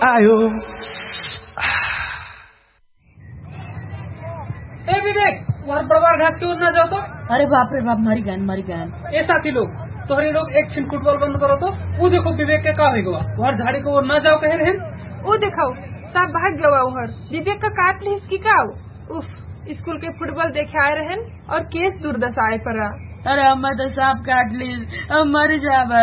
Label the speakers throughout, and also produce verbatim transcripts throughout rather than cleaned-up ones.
Speaker 1: आयो।
Speaker 2: ए विवेक, वहाँ बड़बार घास की ओर ना जाओ तो।
Speaker 3: अरे बाप रे बाप, मरी गए मरी गए।
Speaker 2: ए साथी लोग, तोहरे लोग एक छिन फुटबॉल बंद करो तो। वो देखो विवेक के का हो गया, वहाँ झाड़ी को ओर ना जाओ कह रहे।
Speaker 4: वो दिखाओ सब भाग गवा उहर। विवेक का काट ली इसकी का। उफ, स्कूल के फुटबॉल देखे आए रहन और केस दुर्दशा आए पड़ा।
Speaker 3: अरे अम्मा तो सांप काट ली, मर जाब।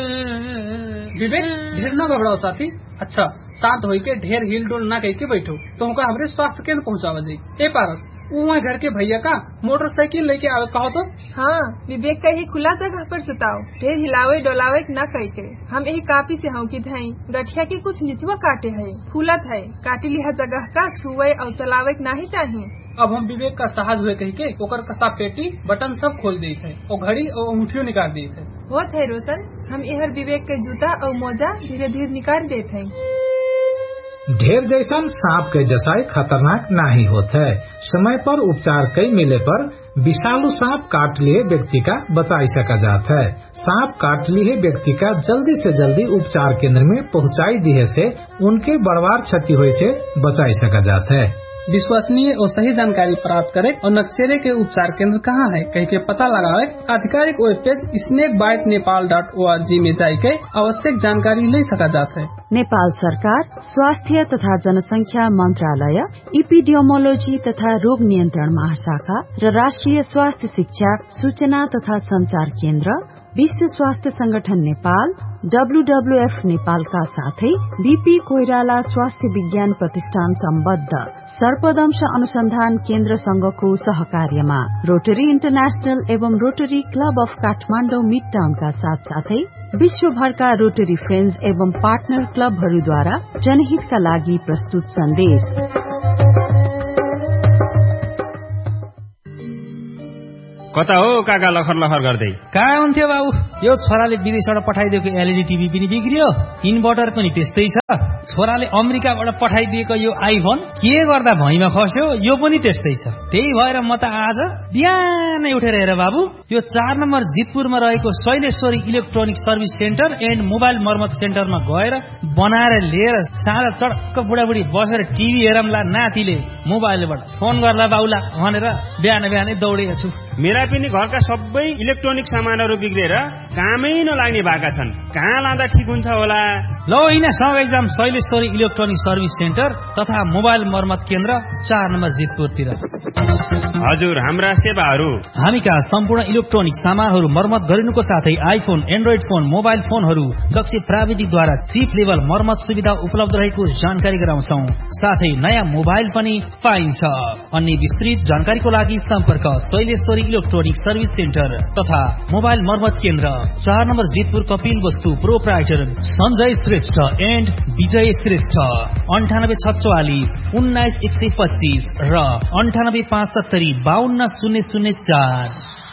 Speaker 2: विवेक ढेर न घबराओ साथी। अच्छा शांत होई के ढेर हिल डोल ना कह के बैठो, तुमका हमरे स्वास्थ्य केंद्र पहुँचावा जाये। ए पारस, वहाँ घर के भैया का मोटरसाइकिल लेके आवे कहो तो।
Speaker 4: हाँ, विवेक का ही खुला जगह पर सुताओ, ढेर हिलावे डोलावे न कह के। हम यही कापी से हूँ की धई गठिया के कुछ निचवा काटे है, फूलत है, काटी लिहा जगह का छुए और चलावे नहीं चाहिए।
Speaker 2: अब हम विवेक का साहस हुए कही के ओकर कसा पेटी बटन सब खोल दी थे और घड़ी और अंगूठियों निकाल दी थे।
Speaker 4: होत है रोशन, हम यहर विवेक के जूता और मोजा धीरे धीरे निकाल देते हैं।
Speaker 5: ढेर जैसन सांप के जसाई खतरनाक नहीं होता है। समय पर उपचार कई मिले पर विषालु सांप काट लिए व्यक्ति का बचाई सका जाता है। सांप काट लिए व्यक्ति का जल्दी से जल्दी उपचार केंद्र में पहुंचाई दिए से उनके बड़वार क्षति हुए से बचाई सका जाता है।
Speaker 2: विश्वसनीय और सही जानकारी प्राप्त करें और नक्शेरे के उपचार केंद्र कहाँ है कह के पता लगावे। आधिकारिक web page snake bite Nepal dot O R G में जाके आवश्यक जानकारी ले सका जाता है।
Speaker 6: नेपाल सरकार स्वास्थ्य तथा जनसंख्या मंत्रालय, इपिडियोमोलोजी तथा रोग नियन्त्रण महाशाखा र राष्ट्रिय स्वास्थ्य शिक्षा सूचना तथा संचार केन्द्र, विश्व स्वास्थ्य संगठन नेपाल, डब्ल्यूडब्ल्यूएफ नेपालका साथै बीपी कोइराला स्वास्थ्य विज्ञान प्रतिष्ठान सम्बद्ध सर्पदंश अनुसन्धान केन्द्र संघको सहकार्यमा रोटरी इन्टरनेशनल एवं rotary club of Kathmandu mid टाउनका साथ साथै विश्वभरका रोटरी फ्रेन्ड्स एवं पार्टनर क्लबहरूद्वारा जनहितका लागि प्रस्तुत सन्देश।
Speaker 7: कता हो काका लखर लखर गर्दै?
Speaker 8: कहाँ हुन्थ्यो बाबु, यो छोराले विदेशबाट पठाइदिएको एलईडी टिभी पनि बिग्रियो, इन्भर्टर पनि त्यस्तै छ। छोराले अमेरिकाबाट पठाइदिएको यो आइफोन के गर्दा भैँमा खस्यो, यो पनि त्यस्तै छ। त्यही भएर म त आज बिहानै उठेर हेर बाबु, यो चार नम्बर जितपुरमा रहेको Shaileshwari electronic service centre and mobile मर्मत सेन्टरमा गएर बनाएर लिएर साँझ चडक्क बुढाबुढी बसेर टिभी हेरमला, नातिले मोबाइलबाट फोन गर्ला बाउला भनेर बिहान बिहानै दौडेको छु।
Speaker 7: मेरा पनि घरका सबै इलेक्ट्रोनिक सामानहरू बिग्रेर कामै नलाग्ने भएका छन्। कहाँ लाँदा ठिक हुन्छ होला?
Speaker 8: ल होइन, सँगै जाम शैलेश्वरी इलेक्ट्रोनिक सर्भिस सेन्टर तथा मोबाइल मर्मत केन्द्र चार नम्बर जितपुरतिर।
Speaker 7: हजुर, हाम्रा सेवाहरू
Speaker 8: हामी कहाँ सम्पूर्ण इलेक्ट्रोनिक सामानहरू मर्मत गरिनुको साथै आइफोन, एन्ड्रोइड फोन, मोबाइल फोनहरू दक्ष प्राविधिकद्वारा चिप लेभल मर्मत सुविधा उपलब्ध रहेको जानकारी गराउँछौ। साथै नयाँ मोबाइल पनि पाइन्छ। अन्य विस्तृत जानकारीको लागि सम्पर्क शैलेश्वरी इलेक्ट्रोनिक सर्भिस सेन्टर तथा मोबाइल मर्मत केन्द्र चार नम्बर जितपुर कपिल वस्तु प्रोप्राइटर सञ्जय श्रेष्ठ एन्ड विजय श्रेष्ठ, अन्ठानब्बे छत्वालिस उन्नाइस एक सय पच्चीस र अन्ठानब्बे पाँच सत्तरी बाहन्न शून्य शून्य चार।